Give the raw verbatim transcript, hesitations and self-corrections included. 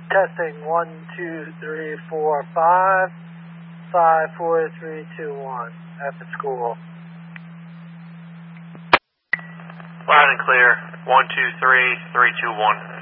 Testing one, two, three, four, five, five, four, three, two, one. At the school. Loud and clear. One, two, three, three, two, one.